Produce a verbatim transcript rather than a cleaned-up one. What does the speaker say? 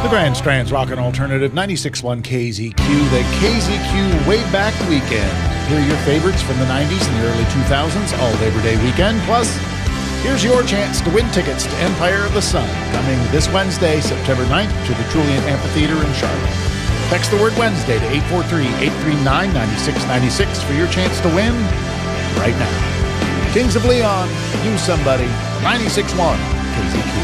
The Grand Strand's Rockin' Alternative ninety-six point one K Z Q, the K Z Q Way Back Weekend. Hear your favorites from the nineties and the early two thousands all Labor Day weekend. Plus, here's your chance to win tickets to Empire of the Sun, coming this Wednesday, September ninth, to the Trillium Amphitheater in Charlotte. Text the word Wednesday to eight four three, eight three nine, nine six nine six for your chance to win right now. Kings of Leon, You Somebody, ninety-six point one K Z Q.